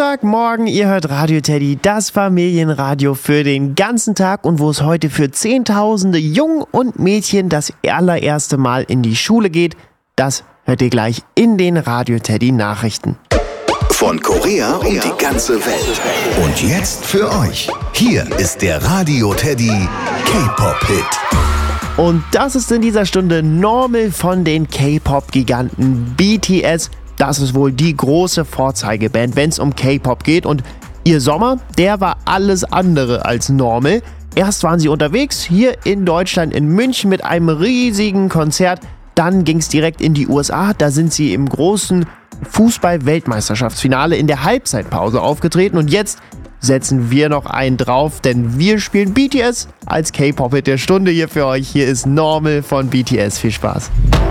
Montagmorgen, ihr hört Radio Teddy, das Familienradio für den ganzen Tag und wo es heute für Zehntausende Jungen und Mädchen das allererste Mal in die Schule geht, das hört ihr gleich in den Radio Teddy Nachrichten. Von Korea um die ganze Welt. Und jetzt für euch, hier ist der Radio Teddy K-Pop-Hit. Und das ist in dieser Stunde Normal von den K-Pop-Giganten BTS. Das ist wohl die große Vorzeigeband, wenn es um K-Pop geht. Und ihr Sommer, der war alles andere als normal. Erst waren sie unterwegs, hier in Deutschland, in München mit einem riesigen Konzert. Dann ging es direkt in die USA. Da sind sie im großen Fußball-Weltmeisterschaftsfinale in der Halbzeitpause aufgetreten. Und jetzt setzen wir noch einen drauf, denn wir spielen BTS als K-Pop-Hit der Stunde hier für euch. Hier ist Normal von BTS. Viel Spaß.